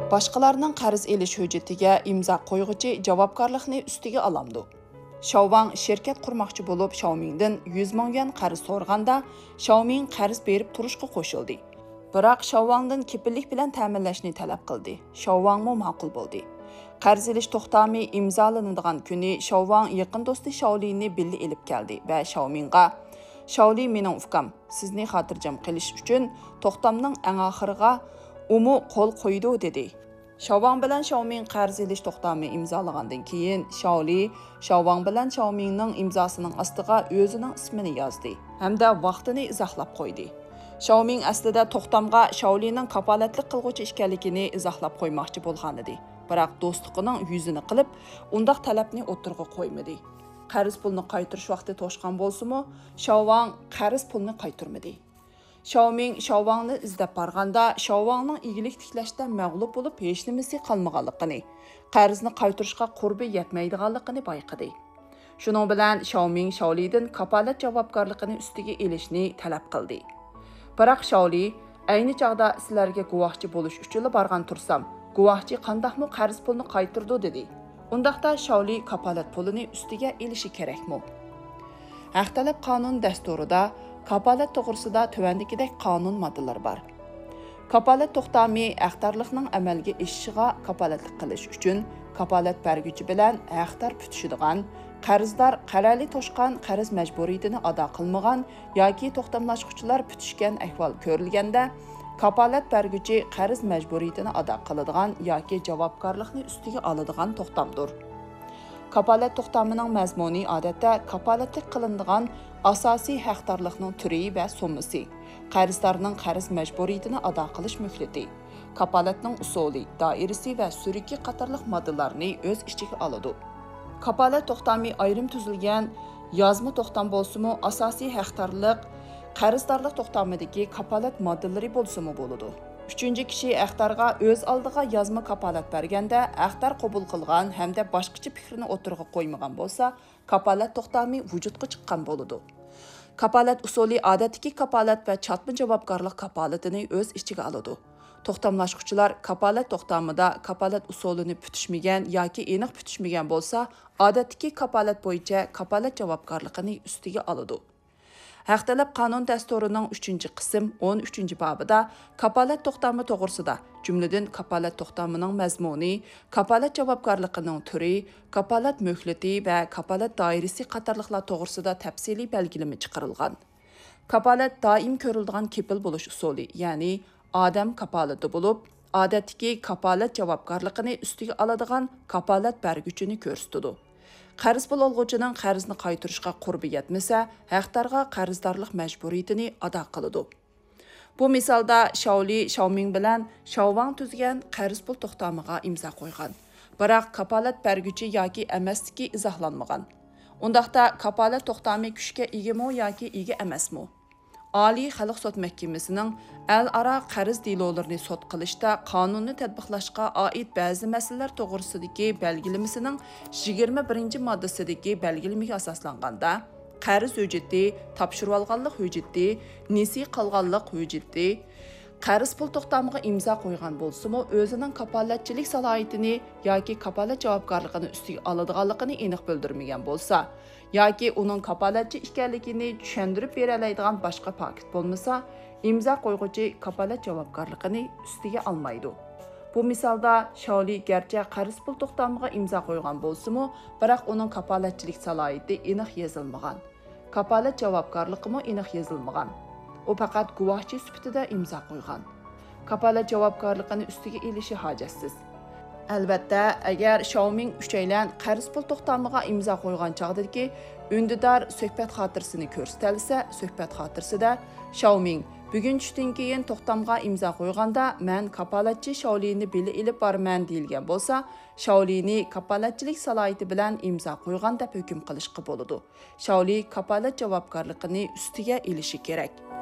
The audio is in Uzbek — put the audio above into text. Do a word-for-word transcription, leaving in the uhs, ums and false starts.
Boshqalarning qarz elish hujjatiga imzo qo'yg'ichi javobgarlikni ustiga olamdi. Xiaowang shirkat qurmoqchi bo'lib Xiaomingdan yuz ming yuan qarz so'raganda, Xiaoming qarz berib turishga qo'shildi. Biroq Xiaowangdan kepillik bilan ta'minlashni talab qildi. Xiaowangmo ma'qul bo'ldi. Qarz elish to'xtami imzolanadigan kuni Xiaowang yaqin do'sti Xiaolini birga elib keldi va Xiaomingga "Xiaoli mening ukam, sizni xotirjam qilish uchun to'xtamning eng oxiriga umu qo'l qo'ydi" dedi. Xiaowang bilan Xiaoming qarz elish to'xtami imzolagandan keyin Xiaoli Xiaowang bilan Xiaomingning imzosining ostiga o'zining ismini yozdi hamda vaqtini izohlab qo'ydi. Xiaoming aslida to'xtamga Xiaolining kapolatlik qilguvchi ekanligini izohlab qo'ymoqchi bo'lgan edi. Biroq do'stligining yuzini qilib, undaq talabni o'tirg'a qo'ymadi. Qarz pulni qaytarish vaqti to'shqan bo'lsa-mu, Xiaowang qarz pulni qaytarmadi. Xiaoming Xiaowangni izlab borganda, Xiaowangning igilik tiklashda mag'lub bo'lib, hech nimasi qolmaganligini, qarzni qaytarishga qurbi yetmaydiganligini bayqadi. Shuning bilan Xiaoming Xiaolidan kapolat javobgarligini ustiga elishni talab qildi. Biroq Xiaoli ayni chog'da sizlarga guvohchi bo'lish uchun borgan tursam, guvohchi qandaqmi qarz pulni qaytardi dedi. Undaqda Xiaoli kapolat pulini ustiga elishi kerakmi? Haq talab qonun dasturida kapolat to'g'risida tuvandikidek qonun moddalari bor. Kapolat to'xtami haqdorlikning amalga oshishiga kapolatlik qilish uchun kapolat berguvchi bilan haqdor putishadigan, qarzdor qarali to'shqan qarz majburiyatini ado qilmagan yoki to'xtamlashuvchilar putishgan ahvol ko'rilganda, kapolat berguvchi qarz majburiyatini ado qiladigan yoki javobgarlikni ustiga oladigan to'xtamdir. Kapolat to'xtamining mazmuni odatda kapolatlik qilinadigan asosiy haqdorlikning turi va summasi, qarzdorning qarz majburiyatini ado qilish muhlati, kapolatning usuli, doirasi va suriki qatorliq moddalarni o'z ichiga oladi. Kapolat to'xtami ayrim tuzilgan yozma to'xtam bo'lsa-mu, asosiy haqdorlik qarzdorlik to'xtamidagi kapolat moddalari bo'lsa-mu bo'ladi. Uchinchi kishi haqdorga o'z oldiga yozma kapolat berganda, haqdor qabul qilgan hamda boshqacha fikrini o'tirg'a qo'ymagan bo'lsa, kapolat to'xtami vujudga chiqqan bo'ladi. Kapolat usuli odatdagi kapolat va chatma javobgarlik kapolatini o'z ichiga oladi. To'xtamlashuvchilar kapolat to'xtamida kapolat usulini putishmagan yoki aniq putishmagan bo'lsa, odatdagi kapolat bo'yicha kapolat javobgarligini ustiga oladi. Haq talab qonun dasturining uchinchi qism o'n uchinchi bobida kapolat to'xtami to'g'risida, jumladan kapolat to'xtamining mazmuni, kapolat javobgarligining turi, kapolat muhlati va kapolat doirasi qatorliqlar to'g'risida tafsiliy belgilama chiqarilgan. Kapolat doim ko'riladigan kepil bo'lish usuli, ya'ni odam kapolati bo'lib, odatdagi kapolat javobgarligini ustiga oladigan kapolat berguvchini ko'rsatadi. Qarz pul olg'uchining qarzni qaytarishga qurbi yetmasa, haqdorga qarzdorlik majburiyatini ado qiladi. Bu misolda Xiaoli Xiaoming bilan Xiaowang tuzgan qarz pul to'xtamiga imzo qo'ygan. Biroq kapolat berguvchi yoki emasligi izohlanmagan. Undaqda kapolat to'xtami kuchga egami yoki ega emasmi? Oliy xalq sud mahkamasining al-aro qarz delolarini sud qilishda qonunni tatbiqlashga oid ba'zi masalalar to'g'risidagi belgilamasining yigirma birinchi moddasidagi belgilamaga asoslanganda, qarz hujjati, topshirib olganlik hujjati, nesi qilganlik hujjati, qarz pul to'xtamiga imzo qo'ygan bo'lsa-mu, o'zining kapolatchilik salohiyatini yoki kapolat javobgarligini ustiga oladiganligini aniq bildirmagan bo'lsa, yoki uning kapolatchi ekanligini tushuntirib bera oladigan boshqa paket bo'lmasa, imzo qo'yg'uchi kapolat javobgarligini ustiga olmaydi. Bu misolda Xiaoli garchi qarz pul to'xtamiga imzo qo'ygan bo'lsa-mu, biroq uning kapolatchilik salohiyati aniq yozilmagan. Kapolat javobgarligimi aniq yozilmagan. U faqat guvohchi sifatida imzo qo'ygan. Kapolat javobgarligini ustiga elishi hojatsiz. Albatta, agar Xiaoming uchaylan qarz pul to'xtamiga imzo qo'ygan chog'dagi undidor suhbat xotirasini ko'rsatilsa, suhbat xotirasida Xiaoming bugun tushdan keyin to'xtamga imzo qo'yganda men kapolatchi Xiaolini birga elib borman deyilgan bo'lsa, Xiaolini kapolatchilik salohiyati bilan imzo qo'ygan deb hukm qilishga bo'ladi. Xiaoli kapolat javobgarligini ustiga elishi kerak.